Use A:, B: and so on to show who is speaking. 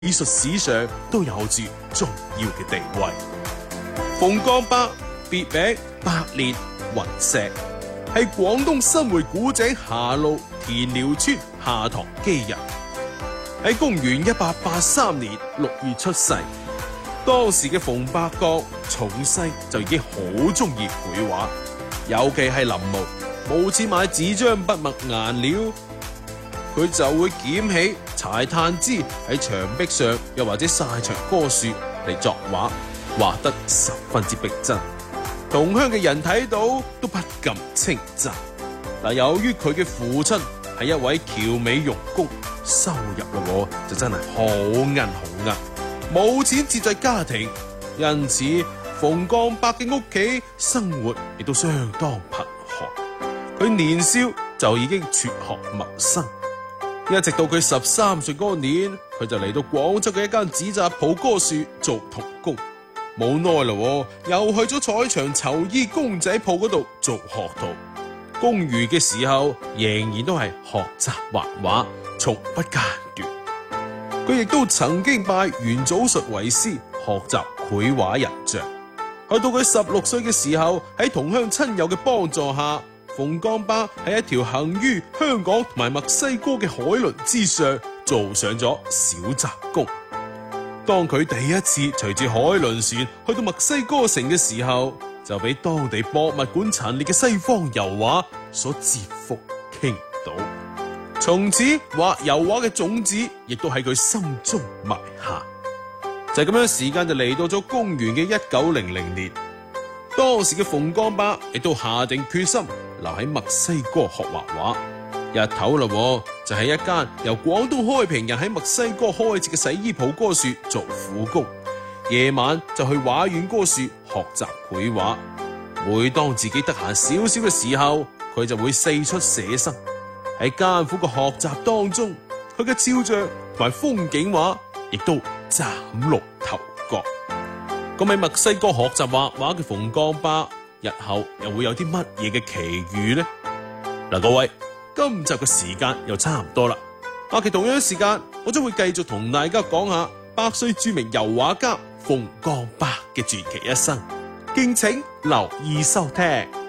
A: 藝術史上都有住重要嘅地位。馮江伯別名百裂雲石，係廣東新會古井下路田寮村下塘基人，喺公元1883年6月出世。當時嘅馮伯覺從細就已經好中意繪畫，尤其係臨摹，冇錢買紙張筆墨顏料，佢就會撿起柴炭枝喺牆壁上，又或者曬牆棵樹嚟作畫，畫得十分之逼真。同鄉嘅人睇到都不禁稱讚。嗱，由於佢嘅父親係一位僑美傭工，收入咯就真係好奀，冇錢接濟家庭，因此馮江伯嘅屋企生活亦都相當貧寒。佢年少就已經輟學謀生，一直到佢13歲嗰年，佢就嚟到廣州嘅一間紙紮鋪嗰處做童工。冇耐啦，又去咗彩牆綢衣公仔鋪嗰度做學徒。工餘嘅時候，仍然都係學習畫畫，從不間斷。佢亦都曾經拜元祖術為師，學習繪畫人像。去到佢16歲嘅時候，喺同鄉親友嘅幫助下，馮江伯喺一條行於香港同埋墨西哥嘅海輪之上做上咗小雜工。當佢第一次隨住海輪船去到墨西哥城嘅時候，就俾當地博物館陳列嘅西方油畫所折服傾倒。從此畫油畫嘅種子亦都喺佢心中埋下。就係咁樣，時間就嚟到咗公元嘅1900年。當時嘅馮江伯亦都下定決心留喺墨西哥學畫畫。日頭啦，就喺一間由廣東開平人喺墨西哥開設嘅洗衣鋪嗰處做苦工，夜晚就去畫院嗰處學習繪畫。每當自己得閒少少嘅時候，佢就會四出寫生。喺艱苦嘅學習當中，佢嘅肖像同埋風景畫亦都嶄露頭角。咁喺墨西哥學習畫畫嘅馮江伯，日後又會有啲乜嘢嘅奇遇呢？嗱，各位，今集嘅時間又差唔多啦。下期同樣時間，我將會繼續同大家講下百歲著名油畫家馮江伯嘅傳奇一生，敬請留意收聽。